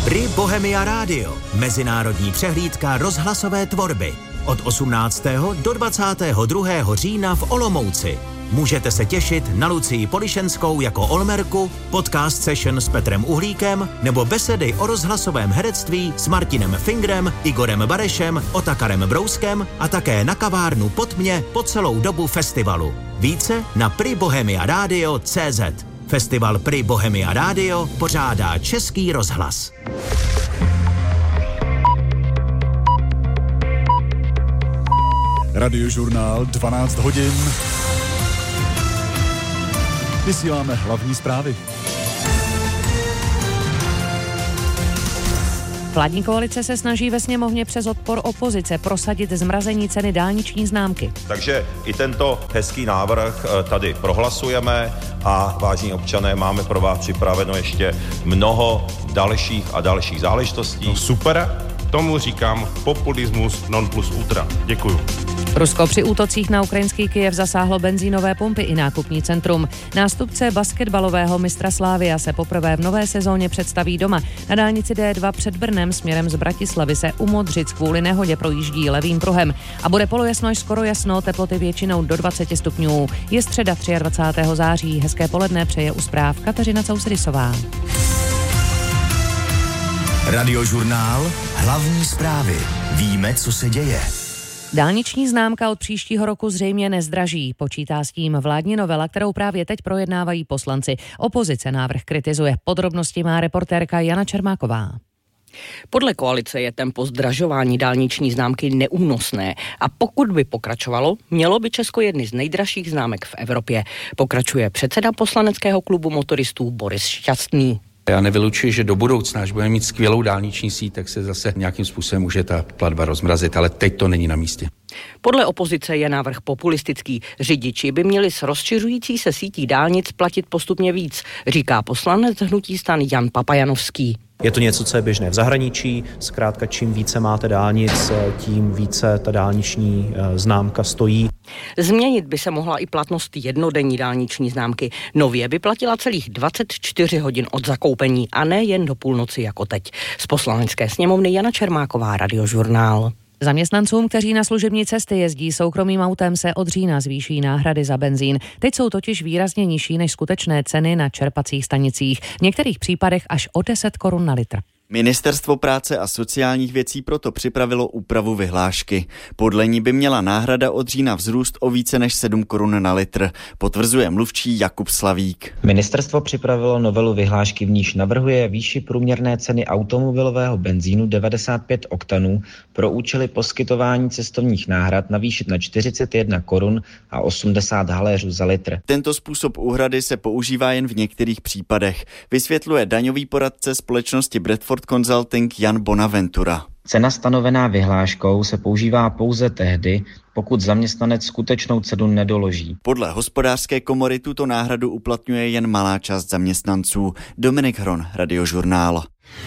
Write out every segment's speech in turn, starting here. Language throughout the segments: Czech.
Pri Bohemia Radio, mezinárodní přehlídka rozhlasové tvorby. Od 18. do 22. října v Olomouci. Můžete se těšit na Lucii Polišenskou jako Olmerku, podcast session s Petrem Uhlíkem nebo besedy o rozhlasovém herectví s Martinem Fingrem, Igorem Barešem, Otakarem Brouskem a také na kavárnu Pod mě po celou dobu festivalu. Více na pribohemiaradio.cz. Festival Pri Bohemia Radio pořádá Český rozhlas. Radiožurnál 12 hodin. Vysíláme hlavní zprávy. Vládní koalice se snaží ve sněmovně přes odpor opozice prosadit zmrazení ceny dálniční známky. Takže i tento hezký návrh tady prohlasujeme a vážení občané, máme pro vás připraveno ještě mnoho dalších a dalších záležitostí. No super, tomu říkám populismus non plus ultra. Děkuju. Rusko při útocích na ukrajinský Kyjev zasáhlo benzínové pumpy i nákupní centrum. Nástupce basketbalového mistra Slavia se poprvé v nové sezóně představí doma. Na dálnici D2 před Brnem směrem z Bratislavy se u Modřic kvůli nehodě projíždí levým pruhem. A bude polojasno až skoro jasno, teploty většinou do 20 stupňů. Je středa 23. září. Hezké poledne přeje u zpráv Kateřina Cousedisová. Radiožurnál hlavní zprávy. Víme, co se děje. Dálniční známka od příštího roku zřejmě nezdraží. Počítá s tím vládní novela, kterou právě teď projednávají poslanci. Opozice návrh kritizuje. Podrobnosti má reportérka Jana Čermáková. Podle koalice je tempo zdražování dálniční známky neúnosné a pokud by pokračovalo, mělo by Česko jedny z nejdražších známek v Evropě. Pokračuje předseda poslaneckého klubu motoristů Boris Šťastný. Já nevylučuji, že do budoucna, až budeme mít skvělou dálniční síť, tak se zase nějakým způsobem může ta platba rozmrazit, ale teď to není na místě. Podle opozice je návrh populistický. Řidiči by měli s rozšiřující se sítí dálnic platit postupně víc, říká poslanec hnutí STAN Jan Papajanovský. Je to něco, co je běžné v zahraničí, zkrátka čím více máte dálnic, tím více ta dálniční známka stojí. Změnit by se mohla i platnost jednodenní dálniční známky. Nově by platila celých 24 hodin od zakoupení a ne jen do půlnoci jako teď. Z Poslanecké sněmovny Jana Čermáková, Radiožurnál. Zaměstnancům, kteří na služební cesty jezdí soukromým autem, se od října zvýší náhrady za benzín. Teď jsou totiž výrazně nižší než skutečné ceny na čerpacích stanicích. V některých případech až o 10 korun na litr. Ministerstvo práce a sociálních věcí proto připravilo úpravu vyhlášky. Podle ní by měla náhrada od října vzrůst o více než 7 korun na litr, potvrzuje mluvčí Jakub Slavík. Ministerstvo připravilo novelu vyhlášky, v níž navrhuje výši průměrné ceny automobilového benzínu 95 oktanů pro účely poskytování cestovních náhrad navýšit na 41 korun a 80 haléřů za litr. Tento způsob úhrady se používá jen v některých případech, vysvětluje daňový poradce společnosti Bradford Consulting Jan Bonaventura. Cena stanovená vyhláškou se používá pouze tehdy, pokud zaměstnanec skutečnou cenu nedoloží. Podle hospodářské komory tuto náhradu uplatňuje jen malá část zaměstnanců. Dominik Hron, Radiožurnál.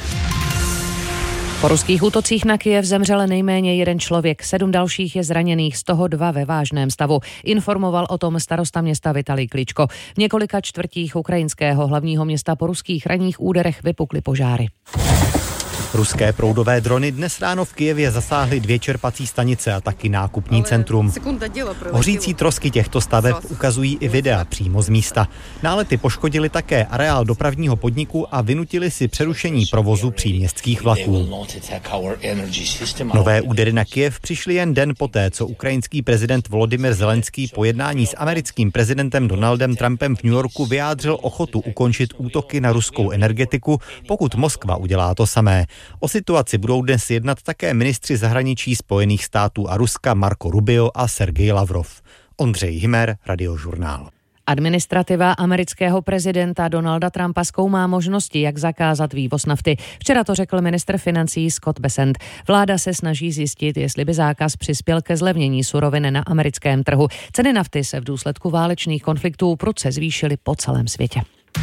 Po ruských útocích na Kyjev zemřel nejméně jeden člověk, 7 dalších je zraněných, z toho 2 ve vážném stavu. Informoval o tom starosta města Vitalij Kličko. V několika čtvrtích ukrajinského hlavního města po ruských ranních úderech vypukly požáry. Ruské proudové drony dnes ráno v Kyjevě zasáhly 2 čerpací stanice a taky nákupní centrum. Hořící trosky těchto staveb ukazují i videa přímo z místa. Nálety poškodily také areál dopravního podniku a vynutili si přerušení provozu příměstských vlaků. Nové údery na Kyjev přišly jen den poté, co ukrajinský prezident Volodymyr Zelenský po jednání s americkým prezidentem Donaldem Trumpem v New Yorku vyjádřil ochotu ukončit útoky na ruskou energetiku, pokud Moskva udělá to samé. O situaci budou dnes jednat také ministři zahraničí Spojených států a Ruska Marco Rubio a Sergej Lavrov. Ondřej Himer, Radiožurnál. Administrativa amerického prezidenta Donalda Trumpa zkoumá možnosti, jak zakázat vývoz nafty. Včera to řekl ministr financí Scott Bessent. Vláda se snaží zjistit, jestli by zákaz přispěl ke zlevnění surovin na americkém trhu. Ceny nafty se v důsledku válečných konfliktů prudce zvýšily po celém světě.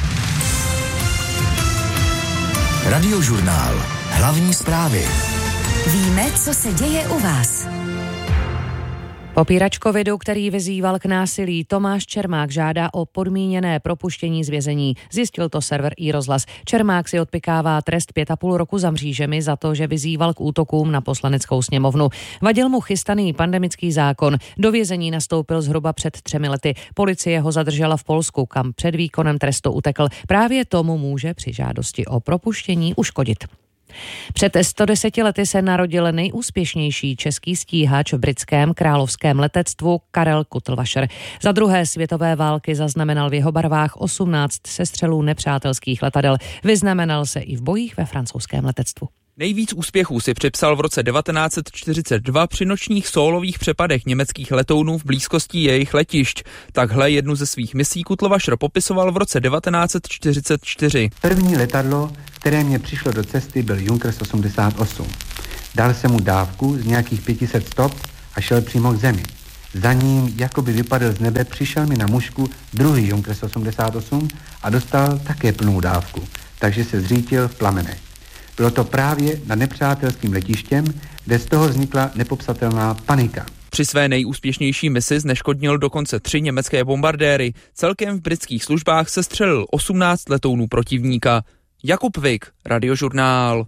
Radiožurnál. Hlavní zprávy. Víme, co se děje u vás. Popírač covidu, který vyzýval k násilí, Tomáš Čermák žádá o podmíněné propuštění z vězení. Zjistil to server iRozhlas. Čermák si odpykává trest 5,5 roku za mřížemi za to, že vyzýval k útokům na Poslaneckou sněmovnu. Vadil mu chystaný pandemický zákon. Do vězení nastoupil zhruba před 3 lety. Policie ho zadržela v Polsku, kam před výkonem trestu utekl. Právě tomu může při žádosti o propuštění uškodit. Před 110 lety se narodil nejúspěšnější český stíhač v britském královském letectvu Karel Kutlvacher. Za druhé světové války zaznamenal v jeho barvách 18 sestřelů nepřátelských letadel. Vyznamenal se i v bojích ve francouzském letectvu. Nejvíc úspěchů si připsal v roce 1942 při nočních sólových přepadech německých letounů v blízkosti jejich letišť. Takhle jednu ze svých misí Kutlvacher popisoval v roce 1944. První letadlo, které mě přišlo do cesty, byl Junkers 88. Dal jsem mu dávku z nějakých 500 stop a šel přímo k zemi. Za ním, jako by vypadl z nebe, přišel mi na mužku druhý Junkers 88 a dostal také plnou dávku, takže se zřítil v plamenech. Bylo to právě nad nepřátelským letištěm, kde z toho vznikla nepopsatelná panika. Při své nejúspěšnější misi zneškodnil dokonce 3 německé bombardéry. Celkem v britských službách sestřelil 18 letounů protivníka. Jakub Vik, Radiožurnál.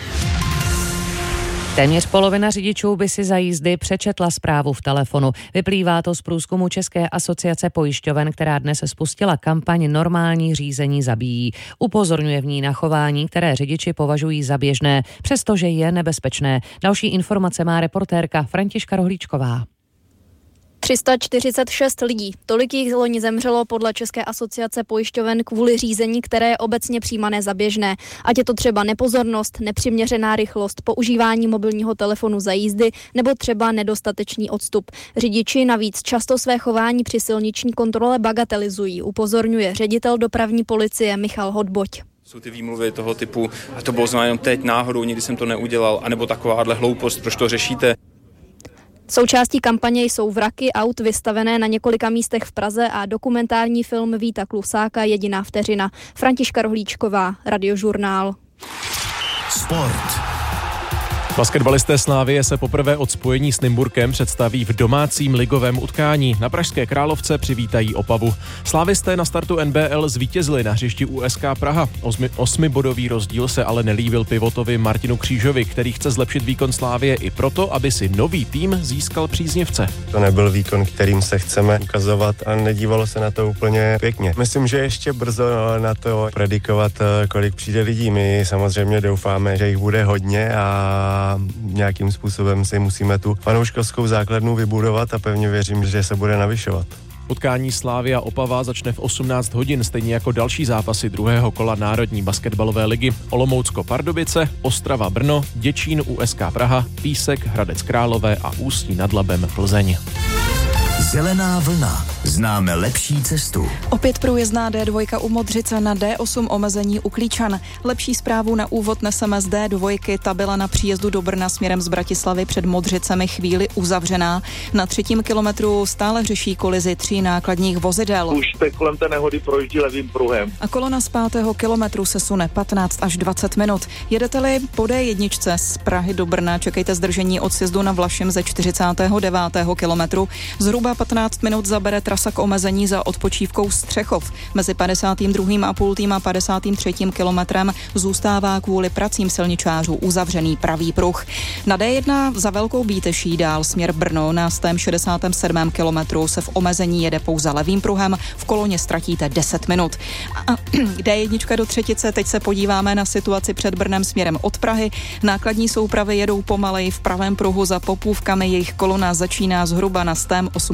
Téměř polovina řidičů by si za jízdy přečetla zprávu v telefonu. Vyplývá to z průzkumu České asociace pojišťoven, která dnes spustila kampaň Normální řízení zabíjí. Upozorňuje v ní na chování, které řidiči považují za běžné, přestože je nebezpečné. Další informace má reportérka Františka Rohlíčková. 346 lidí. Tolik jich loni zemřelo podle České asociace pojišťoven kvůli řízení, které je obecně přijímané za běžné. Ať je to třeba nepozornost, nepřiměřená rychlost, používání mobilního telefonu za jízdy nebo třeba nedostatečný odstup. Řidiči navíc často své chování při silniční kontrole bagatelizují, upozorňuje ředitel dopravní policie Michal Hodboť. Jsou ty výmluvy toho typu, a to bylo znamená teď náhodou, nikdy jsem to neudělal, anebo takováhle hloupost, proč to řešíte? Součástí kampaně jsou vraky aut vystavené na několika místech v Praze a dokumentární film Víta Klusáka Jediná vteřina. Františka Rohlíčková, Radiožurnál. Sport. Basketbalisté Slavie se poprvé od spojení s Nymburkem představí v domácím ligovém utkání. Na pražské Královce přivítají Opavu. Slávisté na startu NBL zvítězili na hřišti USK Praha. 8bodový rozdíl se ale nelíbil pivotovi Martinu Křížovi, který chce zlepšit výkon Slavie i proto, aby si nový tým získal příznivce. To nebyl výkon, kterým se chceme ukazovat a nedívalo se na to úplně pěkně. Myslím, že ještě brzo na to predikovat, kolik přijde lidí. My samozřejmě doufáme, že jich bude hodně a nějakým způsobem si musíme tu fanouškovskou základnu vybudovat a pevně věřím, že se bude navyšovat. Utkání Slavia Opava začne v 18 hodin, stejně jako další zápasy druhého kola Národní basketbalové ligy. Olomoucko Pardubice, Ostrava Brno, Děčín USK Praha, Písek Hradec Králové a Ústí nad Labem Plzeň. Zelená vlna. Známe lepší cestu. Opět průjezdná D2 u Modřice, na D8 omezení u Klíčan. Lepší zprávu na úvod neseme z D2, ta byla na příjezdu do Brna směrem z Bratislavy před Modřicemi chvíli uzavřená. Na 3. kilometru stále řeší kolizi 3 nákladních vozidel. Už jste kolem té nehody projíždí levým pruhem. A kolona z 5. kilometru se sune 15 až 20 minut. Jedete-li po D1 z Prahy do Brna, čekejte zdržení od sjezdu na Vlašim ze 49. kilometru. Zhruba 15 minut zabere trasa k omezení za odpočívkou Střechov. Mezi 52. a půltým a 53. kilometrem zůstává kvůli pracím silničářů uzavřený pravý pruh. Na D1 za Velkou Bíteší dál směr Brno na 167. kilometru se v omezení jede pouze levým pruhem, v koloně ztratíte 10 minut. A D1 do Třetice, teď se podíváme na situaci před Brnem směrem od Prahy. Nákladní soupravy jedou pomaleji v pravém pruhu za Popůvkami, jejich kolona začíná zhruba na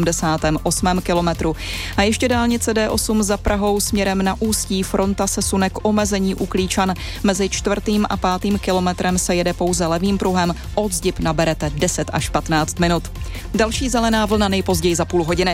188. kilometru. A ještě dálnice D8 za Prahou směrem na Ústí, fronta se sune k omezení u Klíčan. Mezi 4. a 5. kilometrem se jede pouze levým pruhem, od Zdib naberete 10 až 15 minut. Další zelená vlna nejpozději za půl hodiny.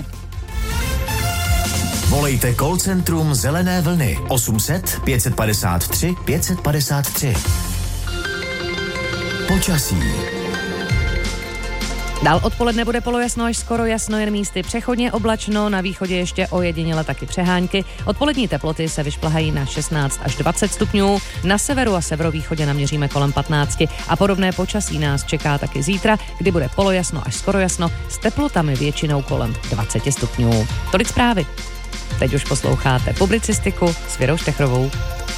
Volejte call centrum Zelené vlny 800 553 553. Počasí. Dál odpoledne bude polojasno až skoro jasno, jen místy přechodně oblačno, na východě ještě ojediněle taky přehánky. Odpolední teploty se vyšplhají na 16 až 20 stupňů, na severu a severovýchodě naměříme kolem 15 a podobné počasí nás čeká taky zítra, kdy bude polojasno až skoro jasno s teplotami většinou kolem 20 stupňů. Tolik zprávy. Teď už posloucháte publicistiku s Věrou Štechrovou.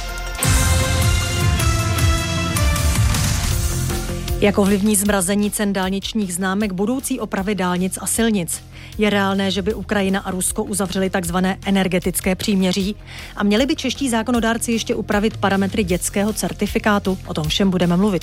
Jak ovlivní zmrazení cen dálničních známek budoucí opravy dálnic a silnic? Je reálné, že by Ukrajina a Rusko uzavřeli takzvané energetické příměří? A měli by čeští zákonodárci ještě upravit parametry dětského certifikátu? O tom všem budeme mluvit.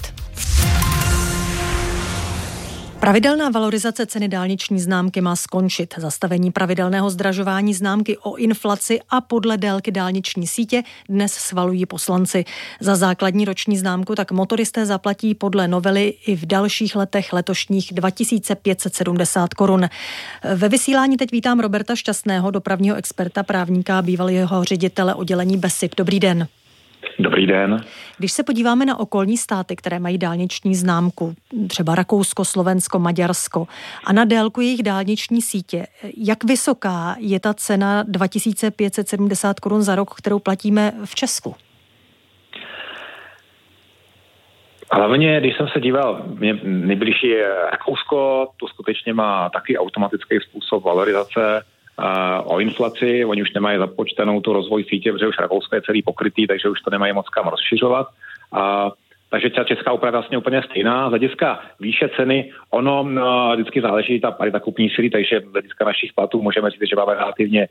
Pravidelná valorizace ceny dálniční známky má skončit. Zastavení pravidelného zdražování známky o inflaci a podle délky dálniční sítě dnes schvalují poslanci. Za základní roční známku tak motoristé zaplatí podle novely i v dalších letech letošních 2570 korun. Ve vysílání teď vítám Roberta Šťastného, dopravního experta, právníka a bývalého ředitele oddělení BESIP. Dobrý den. Dobrý den. Když se podíváme na okolní státy, které mají dálniční známku, třeba Rakousko, Slovensko, Maďarsko, a na délku jejich dálniční sítě, jak vysoká je ta cena 2570 korun za rok, kterou platíme v Česku? Hlavně, když jsem se díval, mě nejbližší je Rakousko, to skutečně má taky automatický způsob valorizace o inflaci, oni už nemají započtenou tu rozvoj sítě, protože už Rakousko je celý pokrytý, takže už to nemají moc kam rozšiřovat. Takže ta česká úprava je vlastně úplně stejná. Z hlediska výše ceny, ono vždycky záleží ta parita kupní síly, takže z hlediska našich platů můžeme říct, že máme relativně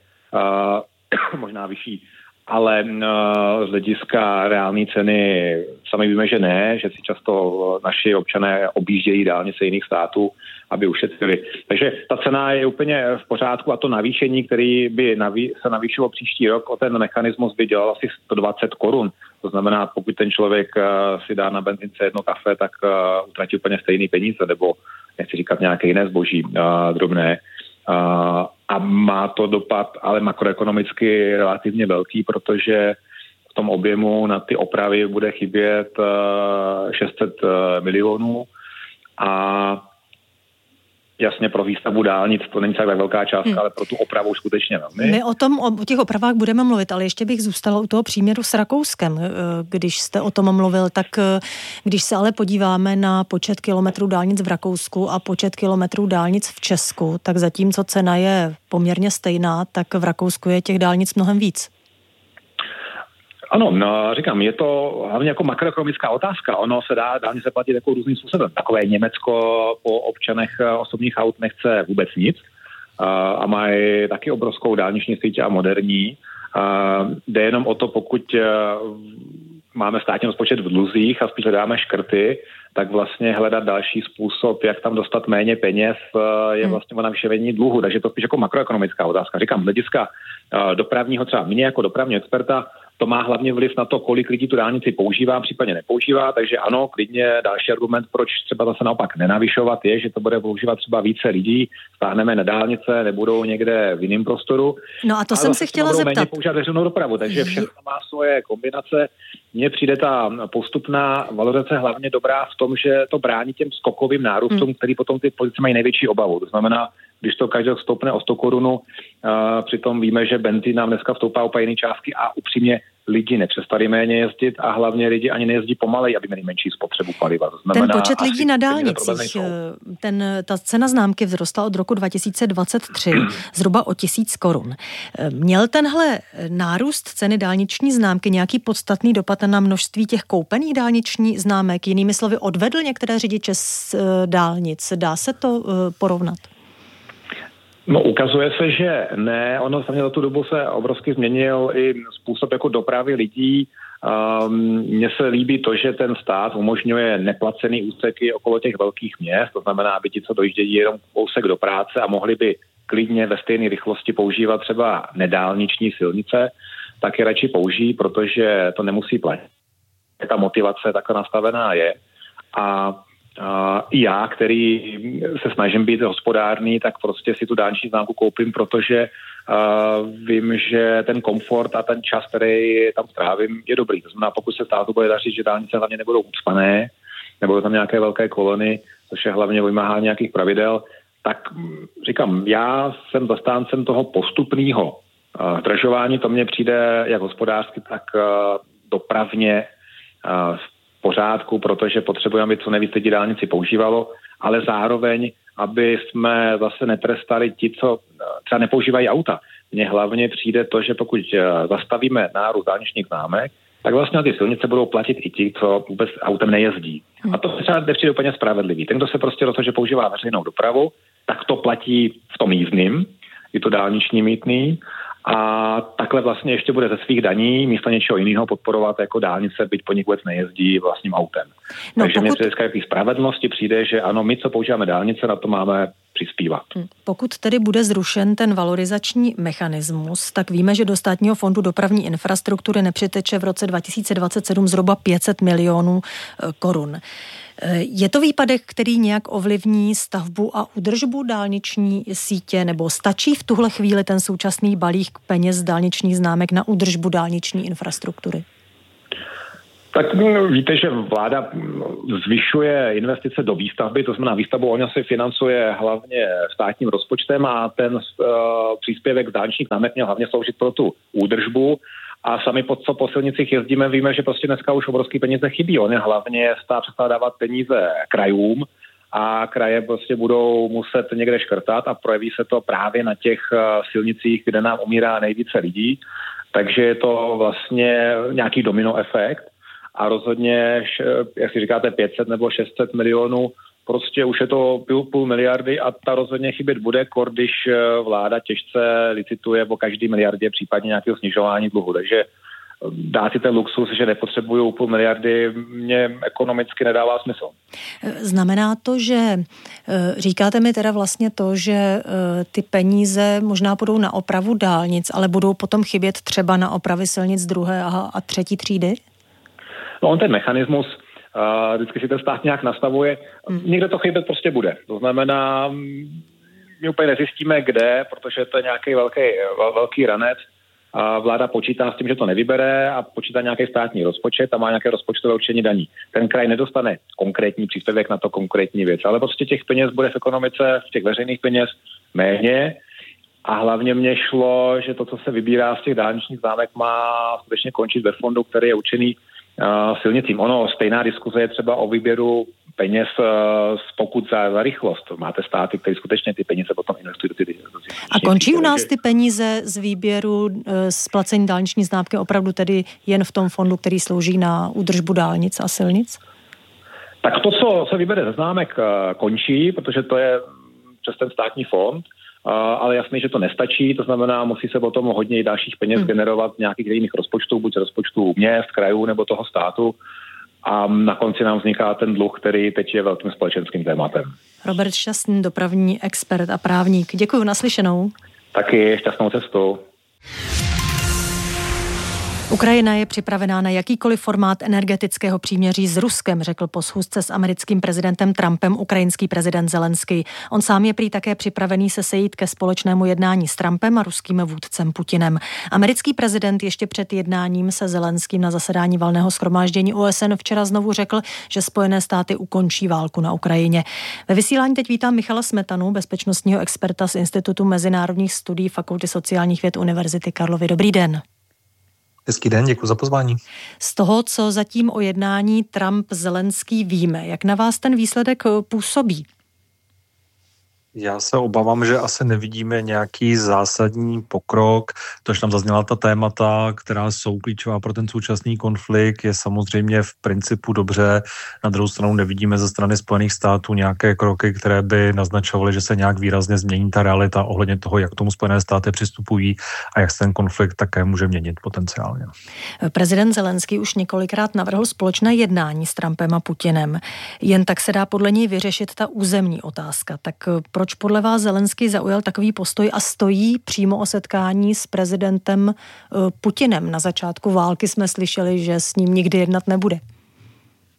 možná vyšší, ale z hlediska reální ceny sami víme, že ne, že si často naši občané objíždějí dálnice jiných států, aby ušetřili. Takže ta cena je úplně v pořádku a to navýšení, který by se navýšilo příští rok, o ten mechanismus by dělal asi 120 korun. To znamená, pokud ten člověk si dá na benzince jedno kafe, tak utratí úplně stejný peníze, nebo nechci říkat nějaké jiné zboží drobné. A má to dopad, ale makroekonomicky relativně velký, protože v tom objemu na ty opravy bude chybět 600 milionů a jasně pro výstavbu dálnic to není tak velká částka, ale pro tu opravu skutečně velmi. My o těch opravách budeme mluvit, ale ještě bych zůstala u toho příměru s Rakouskem. Když jste o tom mluvil, tak když se ale podíváme na počet kilometrů dálnic v Rakousku a počet kilometrů dálnic v Česku, tak zatímco cena je poměrně stejná, tak v Rakousku je těch dálnic mnohem víc. Ano, říkám, je to hlavně jako makroekonomická otázka. Ono se dá dálnice platit jako různým způsobem. Takové Německo po občanech osobních aut nechce vůbec nic a mají taky obrovskou dálniční síť a moderní. Jde jenom o to, pokud máme státní rozpočet v dluzích a spíš hledáme škrty, tak vlastně hledat další způsob, jak tam dostat méně peněz, je vlastně o navýšení dluhu. Takže to spíš jako makroekonomická otázka. Říkám, hlediska dopravního, třeba mě jako dopravního experta, to má hlavně vliv na to, kolik lidí tu dálnici používá, případně nepoužívá, takže ano, klidně další argument, proč třeba zase naopak nenavyšovat, je, že to bude používat třeba více lidí, stáhneme na dálnice, nebudou někde v jiném prostoru. No a to jsem se chtěla zeptat. Méně používat veřejnou dopravu, takže všechno má svoje kombinace. Mně přijde ta postupná valorizace hlavně dobrá v tom, že to brání těm skokovým nárůstům, který potom ty politici mají největší obavu. To znamená, když to každý rok stoupne o 100 korun, přitom víme, že benzín nám dneska vstoupá úplně jiné částky a upřímně lidi nepřestali méně jezdit a hlavně lidi ani nejezdí pomalej, aby měli menší spotřebu paliva. To znamená, ten počet lidí na dálnicích, ta cena známky vzrostla od roku 2023 zhruba o 1000 korun. Měl tenhle nárůst ceny dálniční známky nějaký podstatný dopad na množství těch koupených dálničních známek? Jinými slovy, odvedl některé řidiče z dálnic? Dá se to porovnat? No, ukazuje se, že ne. Ono samozřejmě za tu dobu se obrovsky změnil i způsob jako dopravy lidí. Mně se líbí to, že ten stát umožňuje neplacený úseky okolo těch velkých měst, to znamená, aby ti, co dojíždějí jenom kousek do práce a mohli by klidně ve stejné rychlosti používat třeba nedálniční silnice, tak je radši použijí, protože to nemusí platit. Ta motivace takhle nastavená je. A i já, který se snažím být hospodárný, tak prostě si tu dálniční známku koupím, protože vím, že ten komfort a ten čas, který tam strávím, je dobrý. To znamená, pokud se státu bude dařit, že dálnice hlavně nebudou ucpané, nebudou tam nějaké velké kolony, což je hlavně vymáhání nějakých pravidel, tak říkám, já jsem zastáncem toho postupného zdražování, to mně přijde jak hospodářsky, tak dopravně v pořádku, protože potřebujeme, aby co nejvíc lidí dálnici používalo, ale zároveň, aby jsme zase netrestali ti, co třeba nepoužívají auta. Mně hlavně přijde to, že pokud zastavíme nárůst dálničních známek, tak vlastně na ty silnice budou platit i ti, co vůbec autem nejezdí. A to třeba nepřijde úplně spravedlivý. Ten, kdo se prostě rozhodne, že používá veřejnou dopravu, tak to platí v tom jízdným, je to dálniční mýtný, a takhle vlastně ještě bude ze svých daní místo něčeho jiného podporovat jako dálnice, byť po nich vůbec nejezdí vlastním autem. Takže mě při té spravedlnosti přijde, že ano, my, co používáme dálnice, na to máme přispívat. Pokud tedy bude zrušen ten valorizační mechanismus, tak víme, že do Státního fondu dopravní infrastruktury nepřiteče v roce 2027 zhruba 500 milionů korun. Je to výpadek, který nějak ovlivní stavbu a údržbu dálniční sítě, nebo stačí v tuhle chvíli ten současný balík peněz dálničních známek na údržbu dálniční infrastruktury? Tak víte, že vláda zvyšuje investice do výstavby, to znamená výstavbu, ona se financuje hlavně státním rozpočtem a ten příspěvek z dálničních známek měl hlavně sloužit pro tu údržbu. A sami po silnicích jezdíme, víme, že prostě dneska už obrovský peníze chybí. On je hlavně stát přestává dávat peníze krajům a kraje prostě budou muset někde škrtat a projeví se to právě na těch silnicích, kde nám umírá nejvíce lidí. Takže je to vlastně nějaký domino efekt a rozhodně, jak si říkáte, 500 nebo 600 milionů, prostě už je to půl miliardy a ta rozhodně chybět bude, když vláda těžce licituje o každý miliardě, případně nějakého snižování dluhu. Takže dát si ten luxus, že nepotřebuju půl miliardy, mě ekonomicky nedává smysl. Znamená to, že říkáte mi teda vlastně to, že ty peníze možná půjdou na opravu dálnic, ale budou potom chybět třeba na opravy silnic 2. a 3. třídy? No on ten mechanismus vždycky si ten stát nějak nastavuje. Někde to chybět prostě bude. To znamená, my úplně nezjistíme kde, protože to je nějaký velký ranec. A vláda počítá s tím, že to nevybere a počítá nějaký státní rozpočet a má nějaké rozpočtové určení daní. Ten kraj nedostane konkrétní příspěvek na to konkrétní věc, ale prostě těch peněz bude v ekonomice, těch veřejných peněz méně. A hlavně mě šlo, že to, co se vybírá z těch dálničních známek, má skutečně končit ve fondu, který je určený silnicím. Ono, stejná diskuze je třeba o výběru peněz z pokut za rychlost. Máte státy, které skutečně ty peníze potom investují do ty. A končí u nás ty peníze z výběru z placení dálniční známky opravdu tedy jen v tom fondu, který slouží na údržbu dálnic a silnic? Tak to, co se vybere ze známek, končí, protože to je přes ten státní fond, ale jasný, že to nestačí, to znamená, musí se potom hodně dalších peněz generovat nějakých jiných rozpočtů, buď rozpočtů měst, krajů nebo toho státu. A na konci nám vzniká ten dluh, který teď je velkým společenským tématem. Robert Šťastný, dopravní expert a právník. Děkuji, naslyšenou. Taky šťastnou cestu. Ukrajina je připravená na jakýkoliv formát energetického příměří s Ruskem, řekl po schůzce s americkým prezidentem Trumpem ukrajinský prezident Zelenský. On sám je prý také připravený se sejít ke společnému jednání s Trumpem a ruským vůdcem Putinem. Americký prezident ještě před jednáním se Zelenským na zasedání valného shromáždění OSN včera znovu řekl, že Spojené státy ukončí válku na Ukrajině. Ve vysílání teď vítám Michala Smetanu, bezpečnostního experta z Institutu mezinárodních studií Fakulty sociálních věd Univerzity Karlovy. Dobrý den. Hezký den, děkuji za pozvání. Z toho, co zatím o jednání Trump-Zelenský víme, jak na vás ten výsledek působí? Já se obávám, že asi nevidíme nějaký zásadní pokrok. To, že tam zazněla ta témata, která jsou klíčová pro ten současný konflikt, je samozřejmě v principu dobře. Na druhou stranu nevidíme ze strany Spojených států nějaké kroky, které by naznačovaly, že se nějak výrazně změní ta realita ohledně toho, jak k tomu Spojené státy přistupují a jak se ten konflikt také může měnit potenciálně. Prezident Zelenský už několikrát navrhl společné jednání s Trumpem a Putinem. Jen tak se dá podle něj vyřešit ta územní otázka. Tak proč podle vás Zelenský zaujal takový postoj a stojí přímo o setkání s prezidentem Putinem? Na začátku války jsme slyšeli, že s ním nikdy jednat nebude.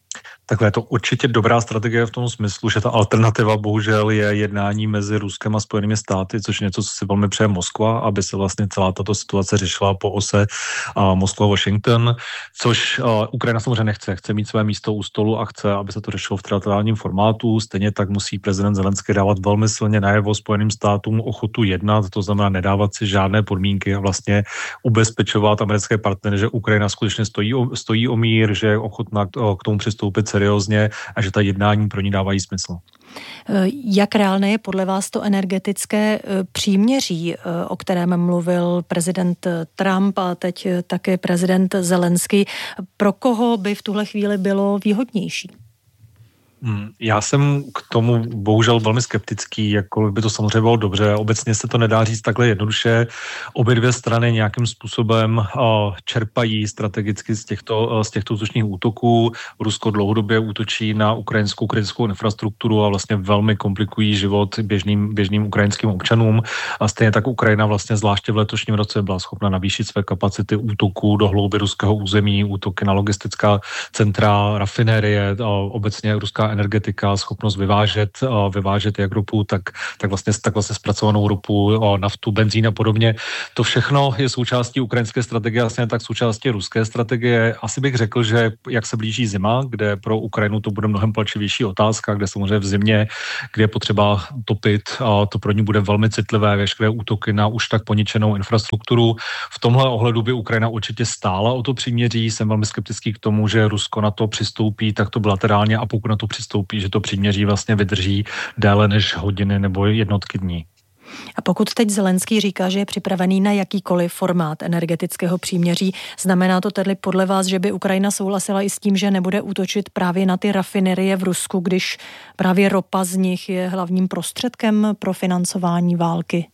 Takhle je to určitě dobrá strategie v tom smyslu, že ta alternativa bohužel je jednání mezi Ruskem a Spojenými státy, což je něco, co si velmi přeje Moskva, aby se vlastně celá tato situace řešila po ose Moskva-Washington, což Ukrajina samozřejmě nechce. Chce mít své místo u stolu a chce, aby se to řešilo v trilaterálním formátu. Stejně tak musí prezident Zelenský dávat velmi silně najevo Spojeným státům ochotu jednat, to znamená nedávat si žádné podmínky a vlastně ubezpečovat americké partnery, že Ukrajina skutečně stojí o mír, že je ochotná k tomu přistoupit seriózně a že ta jednání pro ní dávají smysl. Jak reálné je podle vás to energetické příměří, o kterém mluvil prezident Trump a teď také prezident Zelenský? Pro koho by v tuhle chvíli bylo výhodnější? Já jsem k tomu bohužel velmi skeptický, jakkoliv by to samozřejmě bylo dobře. Obecně se to nedá říct takhle jednoduše. Obě dvě strany nějakým způsobem čerpají strategicky z těchto útočných útoků. Rusko dlouhodobě útočí na ukrajinskou kritickou infrastrukturu a vlastně velmi komplikují život běžným ukrajinským občanům. A stejně tak Ukrajina vlastně zvláště v letošním roce byla schopna navýšit své kapacity útoků do hlouby ruského území, útoky na logistická centra, rafinérie, obecně ruská energetika, schopnost vyvážet jak ropu, tak vlastně zpracovanou ropu, naftu, benzín a podobně. To všechno je součástí ukrajinské strategie, vlastně tak součástí ruské strategie. Asi bych řekl, že jak se blíží zima, kde pro Ukrajinu to bude mnohem palčivější otázka, kde samozřejmě v zimě, kde je potřeba topit, to pro ní bude velmi citlivé, veškeré útoky na už tak poničenou infrastrukturu. V tomhle ohledu by Ukrajina určitě stála o to příměří. Jsem velmi skeptický k tomu, že Rusko na to přistoupí takto bilaterálně a pokud na to přistoupí, že to příměří vlastně vydrží déle než hodiny nebo jednotky dní. A pokud teď Zelenský říká, že je připravený na jakýkoliv formát energetického příměří, znamená to tedy podle vás, že by Ukrajina souhlasila i s tím, že nebude útočit právě na ty rafinerie v Rusku, když právě ropa z nich je hlavním prostředkem pro financování války?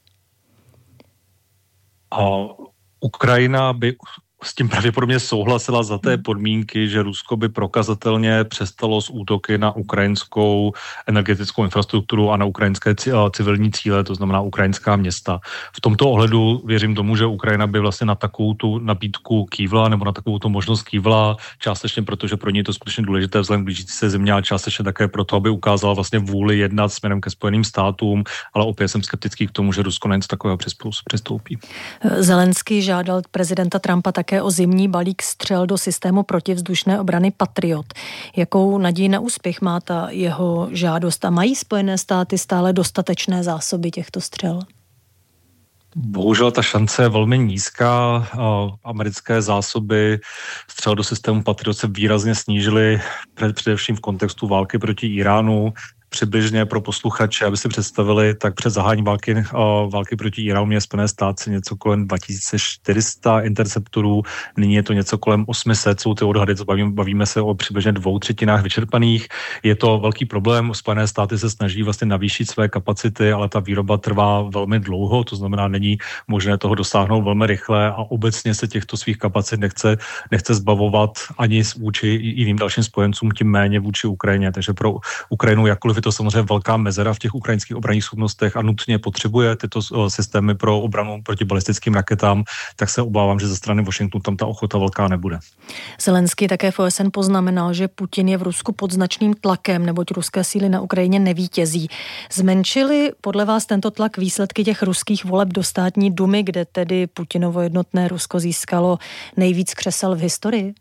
Ukrajina by s tím pravděpodobně souhlasila za té podmínky, že Rusko by prokazatelně přestalo s útoky na ukrajinskou energetickou infrastrukturu a na ukrajinské civilní cíle, to znamená ukrajinská města. V tomto ohledu věřím tomu, že Ukrajina by vlastně na takovou tu nabídku kývla nebo na takovou tu možnost kývla, částečně protože pro ní je to skutečně důležité vzhledem k blížící se zimě, a částečně také proto, aby ukázala vlastně vůli jednat směrem ke Spojeným státům, ale opět jsem skeptický k tomu, že Rusko na něco takového přistoupí. Zelenský žádal prezidenta Trumpa také o zimní balík střel do systému protivzdušné obrany Patriot. Jakou naději na úspěch má ta jeho žádost a mají Spojené státy stále dostatečné zásoby těchto střel? Bohužel ta šance je velmi nízká. Americké zásoby střel do systému Patriot se výrazně snížily, především v kontextu války proti Iránu. Přibližně pro posluchače, aby si představili, tak před zahájením války proti Iránu měly Spojené státy něco kolem 2400 interceptorů, nyní je to něco kolem 800, jsou ty odhady, bavíme se o přibližně 2/3 vyčerpaných. Je to velký problém, Spojené státy se snaží vlastně navýšit své kapacity, ale ta výroba trvá velmi dlouho, to znamená, není možné toho dosáhnout velmi rychle a obecně se těchto svých kapacit nechce zbavovat ani vůči jiným dalším spojencům, tím méně vůči Ukrajině. Takže pro Ukrajinu jakkoliv je to samozřejmě velká mezera v těch ukrajinských obranných schopnostech a nutně potřebuje tyto systémy pro obranu proti balistickým raketám, tak se obávám, že ze strany Washingtonu tam ta ochota velká nebude. Zelenský také v OSN poznamenal, že Putin je v Rusku pod značným tlakem, neboť ruské síly na Ukrajině nevítězí. Zmenšily podle vás tento tlak výsledky těch ruských voleb do státní dumy, kde tedy Putinovo jednotné Rusko získalo nejvíc křesel v historii?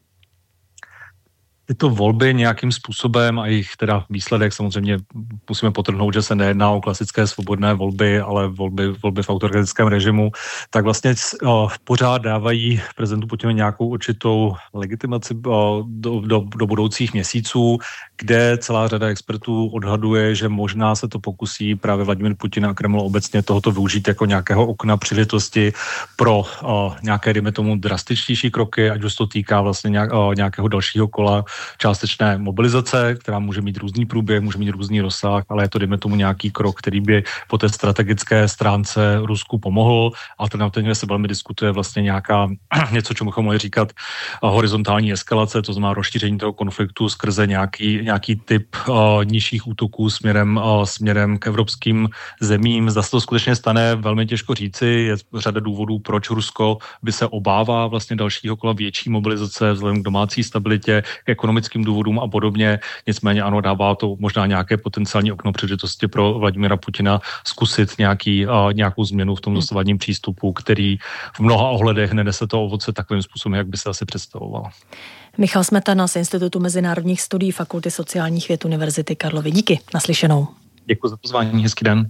Tyto volby nějakým způsobem a jejich teda výsledek, samozřejmě musíme podtrhnout, že se nejedná o klasické svobodné volby, ale volby v autokratickém režimu, tak vlastně pořád dávají prezidentu Putinovi nějakou určitou legitimaci do budoucích měsíců, kde celá řada expertů odhaduje, že možná se to pokusí právě Vladimír Putin a Kreml obecně tohoto využít jako nějakého okna příležitosti pro nějaké, dejme tomu, drastičtější kroky, ať už to týká vlastně nějakého dalšího kola částečné mobilizace, která může mít různý průběh, může mít různý rozsah, ale je to, dejme tomu, nějaký krok, který by po té strategické stránce Rusku pomohl. Alternativně se velmi diskutuje vlastně něco, čemu bychom mohli říkat horizontální eskalace, to znamená rozšíření toho konfliktu skrze nějaký typ nižších útoků směrem k evropským zemím. Zda se to skutečně stane, velmi těžko říci. Je řada důvodů, proč Rusko by se obává vlastně dalšího kola větší mobilizace vzhledem k domácí stabilitě, ke ekonomickým důvodům a podobně. Nicméně ano, dává to možná nějaké potenciální okno příležitosti pro Vladimira Putina zkusit nějakou změnu v tom dosavadním přístupu, který v mnoha ohledech nenese to ovoce takovým způsobem, jak by se asi představoval. Michal Smetana z Institutu mezinárodních studií Fakulty sociálních věd Univerzity Karlovy. Díky, naslyšenou. Děkuji za pozvání, hezký den.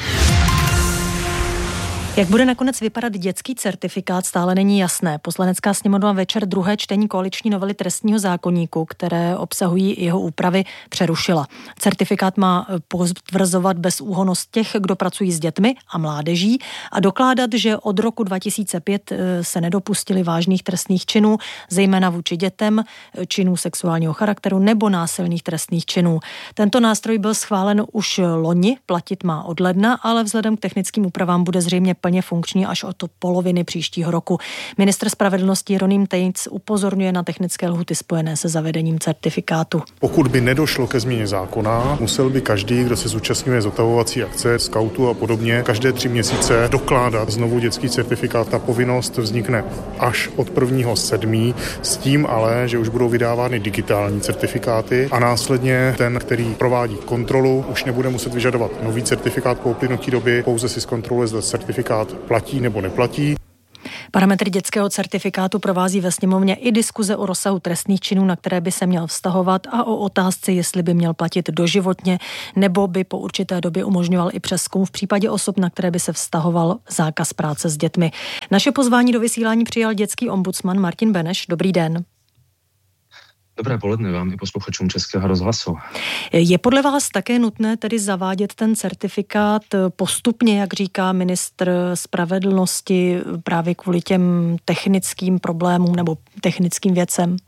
Jak bude nakonec vypadat dětský certifikát, stále není jasné. Poslanecká sněmovna večer druhé čtení koaliční novely trestního zákoníku, které obsahují jeho úpravy, přerušila. Certifikát má potvrzovat bezúhonnost těch, kdo pracují s dětmi a mládeží a dokládat, že od roku 2005 se nedopustili vážných trestných činů, zejména vůči dětem, činů sexuálního charakteru nebo násilných trestných činů. Tento nástroj byl schválen už loni, platit má od ledna, ale vzhledem k technickým úpravám bude zřejmě plně funkční až od poloviny příštího roku. Ministr spravedlnosti Jeroným Tejc upozorňuje na technické lhuty spojené se zavedením certifikátu. Pokud by nedošlo ke změně zákona, musel by každý, kdo se zúčastňuje zotavovací akce, skautu a podobně, každé 3 měsíce dokládat znovu dětský certifikát. Ta povinnost vznikne až od 1.7. s tím ale, že už budou vydávány digitální certifikáty a následně ten, který provádí kontrolu, už nebude muset vyžadovat nový certifikát po uplynutí doby, pouze si zkontroluje, zda certifikát platí nebo neplatí. Parametry dětského certifikátu provází ve sněmovně i diskuze o rozsahu trestných činů, na které by se měl vztahovat, a o otázce, jestli by měl platit doživotně, nebo by po určité době umožňoval i přezkum v případě osob, na které by se vztahoval zákaz práce s dětmi. Naše pozvání do vysílání přijal dětský ombudsman Martin Beneš. Dobrý den. Dobré poledne vám i posluchačům Českého rozhlasu. Je podle vás také nutné tedy zavádět ten certifikát postupně, jak říká ministr spravedlnosti, právě kvůli těm technickým problémům nebo technickým věcem?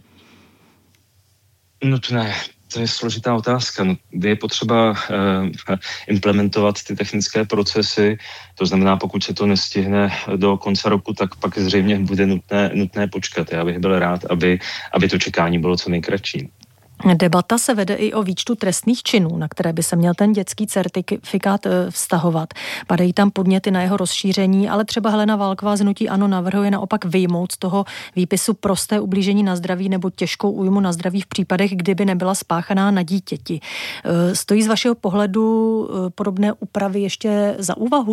Nutné. To je složitá otázka. Je potřeba implementovat ty technické procesy, to znamená, pokud se to nestihne do konce roku, tak pak zřejmě bude nutné počkat. Já bych byl rád, aby to čekání bylo co nejkratší. Debata se vede i o výčtu trestných činů, na které by se měl ten dětský certifikát vztahovat. Padají tam podněty na jeho rozšíření, ale třeba Helena Válková z hnutí ANO navrhuje naopak vyjmout z toho výpisu prosté ublížení na zdraví nebo těžkou újmu na zdraví v případech, kdyby nebyla spáchaná na dítěti. Stojí z vašeho pohledu podobné úpravy ještě za úvahu?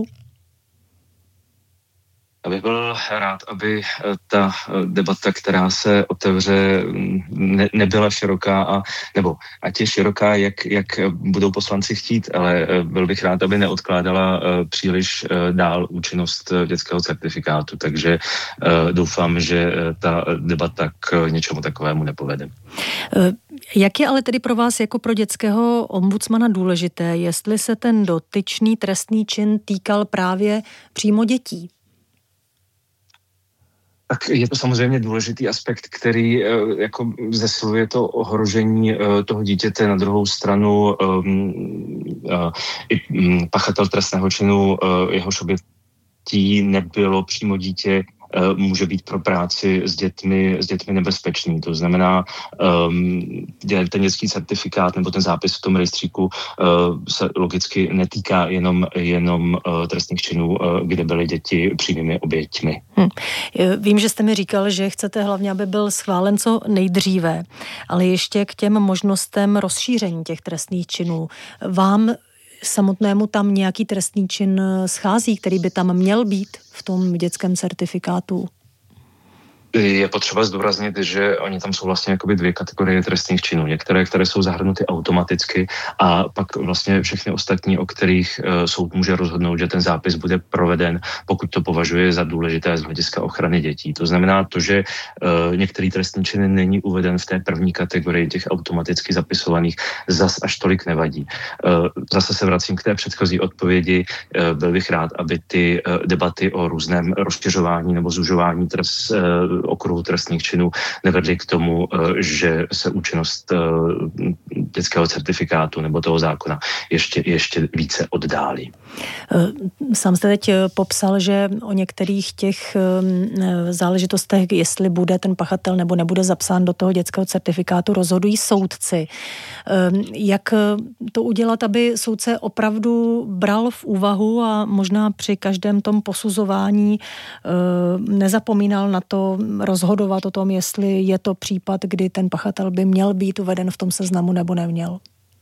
Já bych byl rád, aby ta debata, která se otevře, nebyla široká, nebo ať je široká, jak budou poslanci chtít, ale byl bych rád, aby neodkládala příliš dál účinnost dětského certifikátu, takže doufám, že ta debata k něčemu takovému nepovede. Jak je ale tedy pro vás jako pro dětského ombudsmana důležité, jestli se ten dotyčný trestný čin týkal právě přímo dětí? Tak je to samozřejmě důležitý aspekt, který jako zesiluje to ohrožení toho dítěte. Na druhou stranu i pachatel trestného činu, jehož obětí nebylo přímo dítě, může být pro práci s dětmi nebezpečný. To znamená, ten dětský certifikát nebo ten zápis v tom rejstříku se logicky netýká jenom trestných činů, kde byly děti přímými oběťmi. Vím, že jste mi říkal, že chcete hlavně, aby byl schválen co nejdříve, ale ještě k těm možnostem rozšíření těch trestných činů. Vám samotnému tam nějaký trestný čin schází, který by tam měl být v tom dětském certifikátu? Je potřeba zdůraznit, že oni tam jsou vlastně jakoby 2 kategorie trestných činů. Některé, které jsou zahrnuty automaticky, a pak vlastně všechny ostatní, o kterých soud může rozhodnout, že ten zápis bude proveden, pokud to považuje za důležité z hlediska ochrany dětí. To znamená to, že některý trestný čin není uveden v té první kategorii těch automaticky zapisovaných, zas až tolik nevadí. Zase se vracím k té předchozí odpovědi. Byl bych rád, aby ty debaty o různém rozšiřování nebo zužování okruhu trestných činů nevedly k tomu, že se účinnost dětského certifikátu nebo toho zákona ještě více oddálí. Sám jste teď popsal, že o některých těch záležitostech, jestli bude ten pachatel nebo nebude zapsán do toho dětského certifikátu, rozhodují soudci. Jak to udělat, aby soudce opravdu bral v úvahu a možná při každém tom posuzování nezapomínal na to rozhodovat o tom, jestli je to případ, kdy ten pachatel by měl být uveden v tom seznamu nebo neměl?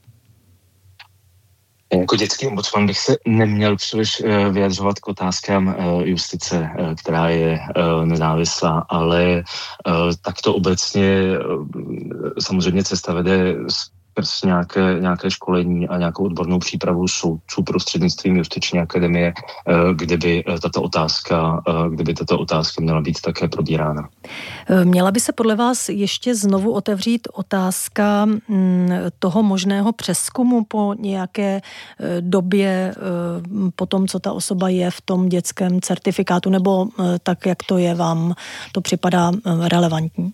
Jako dětský ombudsman bych se neměl příliš vyjadřovat k otázkám justice, která je nezávislá, ale takto obecně samozřejmě cesta vede skrz nějaké školení a nějakou odbornou přípravu soudců prostřednictvím Justiční akademie, kdyby tato otázka měla být také probírána. Měla by se podle vás ještě znovu otevřít otázka toho možného přezkumu po nějaké době, po tom, co ta osoba je v tom dětském certifikátu, nebo tak, jak to je, vám to připadá relevantní?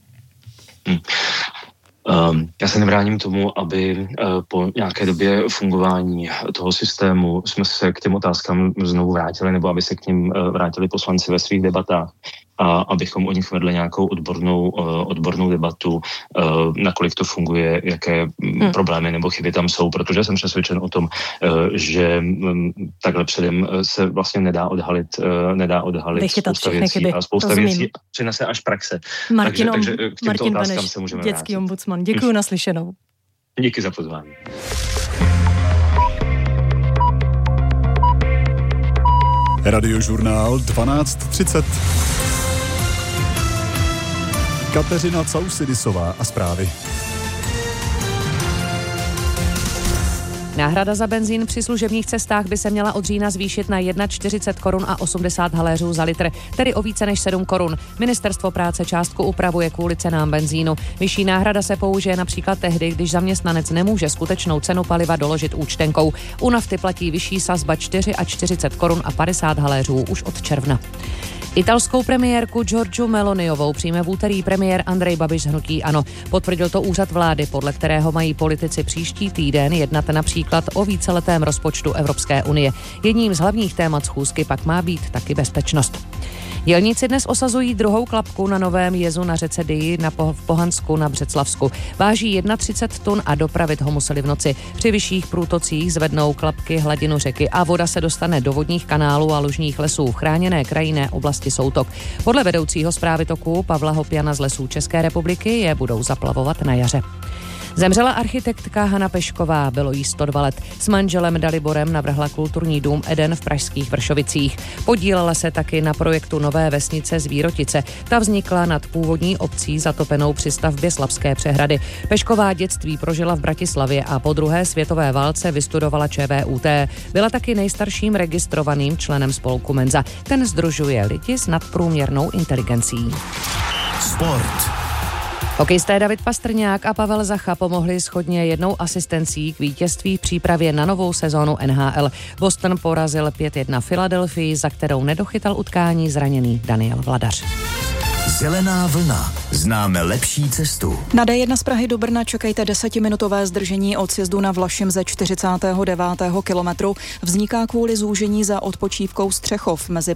Já se nebráním tomu, aby po nějaké době fungování toho systému jsme se k těm otázkám znovu vrátili, nebo aby se k ním vrátili poslanci ve svých debatách a abychom o nich vedli nějakou odbornou debatu, nakolik to funguje, jaké problémy nebo chyby tam jsou, protože jsem přesvědčen o tom, že takhle předem se vlastně nedá odhalit spousta věcí přinese až praxe. Martin k těmto otázkám Beneš, se můžeme dětský ombudsman. Děkuji, naslyšenou. Díky za pozvání. Radiožurnál 12:30. Kateřina Causidisová a zprávy. Náhrada za benzín při služebních cestách by se měla od října zvýšit na 1,40 korun a 80 haléřů za litr, tedy o více než 7 korun. Ministerstvo práce částku upravuje kvůli cenám benzínu. Vyšší náhrada se použije například tehdy, když zaměstnanec nemůže skutečnou cenu paliva doložit účtenkou. U nafty platí vyšší sazba 44 korun a 50 haléřů už od června. Italskou premiérku Giorgiu Meloniovou přijme v úterý premiér Andrej Babiš z hnutí ANO. Potvrdil to úřad vlády, podle kterého mají politici příští týden jednat například o víceletém rozpočtu Evropské unie. Jedním z hlavních témat schůzky pak má být taky bezpečnost. Dělníci dnes osazují druhou klapku na novém jezu na řece Dyji v Pohansku na Břeclavsku. Váží 31 tun a dopravit ho museli v noci. Při vyšších průtocích zvednou klapky hladinu řeky a voda se dostane do vodních kanálů a lužních lesů v chráněné krajinné oblasti Soutok. Podle vedoucího správy toku Pavla Hopjana z Lesů České republiky je budou zaplavovat na jaře. Zemřela architektka Hana Pešková, bylo jí 102 let. S manželem Daliborem navrhla kulturní dům Eden v pražských Vršovicích. Podílela se taky na projektu nové vesnice Zvírotice. Ta vznikla nad původní obcí zatopenou při stavbě Slabské přehrady. Pešková dětství prožila v Bratislavě a po druhé světové válce vystudovala ČVUT. Byla taky nejstarším registrovaným členem spolku Menza. Ten sdružuje lidi s nadprůměrnou inteligencí. Sport. Hokejisté David Pastrňák a Pavel Zacha pomohli shodně jednou asistencí k vítězství v přípravě na novou sezónu NHL. Boston porazil 5-1 Philadelphii, za kterou nedochytal utkání zraněný Daniel Vladař. Zelená vlna. Známe lepší cestu. Na D1 z Prahy do Brna čekejte 10minutové zdržení od sjezdu na Vlašim ze 49. kilometru. Vzniká kvůli zúžení za odpočívkou Střechov. Mezi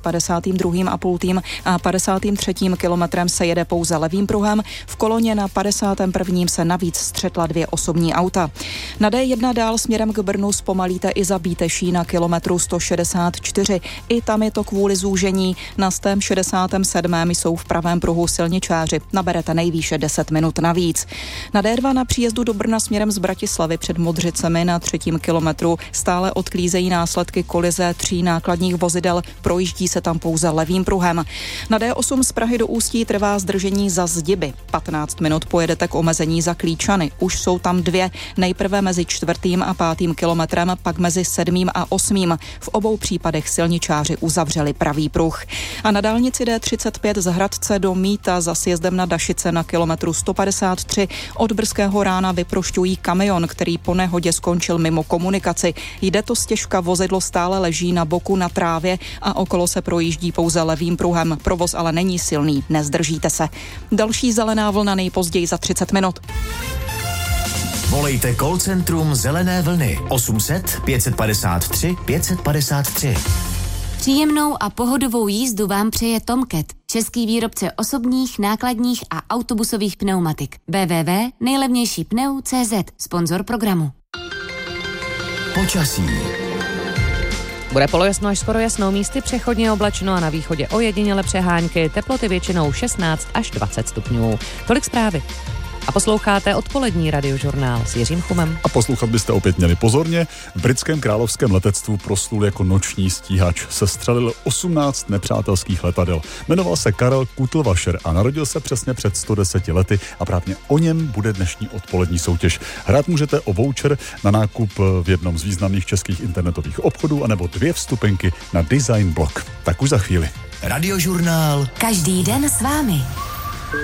52. a 53. kilometrem se jede pouze levým pruhem. V koloně na 51. se navíc střetla 2 osobní auta. Na D1 dál směrem k Brnu zpomalíte i za Bíteší na kilometru 164. I tam je to kvůli zúžení. Na 167. jsou v pravém pruhu silničáři. Naberete nejvýše 10 minut navíc. Na D2 na příjezdu do Brna směrem z Bratislavy před Modřicemi na 3. kilometru stále odklízejí následky kolize 3 nákladních vozidel, projíždí se tam pouze levým pruhem. Na D8 z Prahy do Ústí trvá zdržení za Zdiby. 15 minut pojedete k omezení za Klíčany. Už jsou tam 2, nejprve mezi 4. a 5. kilometrem, pak mezi 7. a 8. V obou případech silničáři uzavřeli pravý pruh. A na dálnici D35 z Hradce do Míta za sjezdem na Dašice na kilometru 153 od brzkého rána vyprošťují kamion, který po nehodě skončil mimo komunikaci. Jde to stěžka, vozidlo stále leží na boku na trávě a okolo se projíždí pouze levým pruhem. Provoz ale není silný, nezdržíte se. Další zelená vlna nejpozději za 30 minut. Volejte call centrum Zelené vlny 800 553 553. Příjemnou a pohodovou jízdu vám přeje Tomcat, český výrobce osobních, nákladních a autobusových pneumatik. www.nejlevnějšípneu.cz, sponzor programu. Počasí. Bude polojasno až skoro jasnou, místy přechodně oblačno a na východě ojediněle přehánky, teploty většinou 16 až 20 stupňů. Tolik zprávy. A posloucháte odpolední radiožurnál s Jiřím Chumem. A poslouchat byste opět měli pozorně. V britském královském letectvu proslul jako noční stíhač. Sestřelil 18 nepřátelských letadel. Jmenoval se Karel Kutlvacher a narodil se přesně před 110 lety a právě o něm bude dnešní odpolední soutěž. Hrát můžete o voucher na nákup v jednom z významných českých internetových obchodů anebo 2 vstupenky na Design Block. Tak už za chvíli. Radiožurnál. Každý den s vámi.